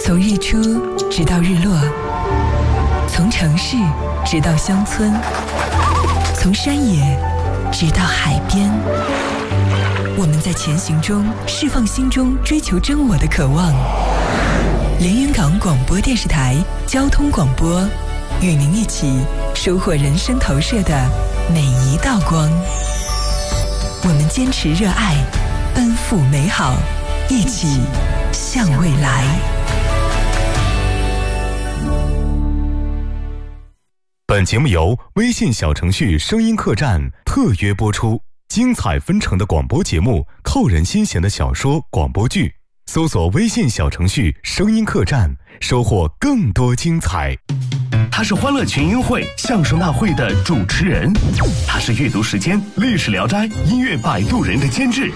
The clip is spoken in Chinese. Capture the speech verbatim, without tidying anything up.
从日出直到日落，从城市直到乡村，从山野直到海边，我们在前行中释放心中追求真我的渴望。连云港广播电视台交通广播，与您一起收获人生投射的每一道光。我们坚持热爱，奔赴美好，一起向未来。 本节目由微信小程序声音客栈特约播出，精彩纷呈的广播节目，扣人心弦的小说广播剧，搜索微信小程序声音客栈，收获更多精彩。 他是欢乐群英会相声大会的主持人，他是阅读时间历史聊斋音乐摆渡人的监制，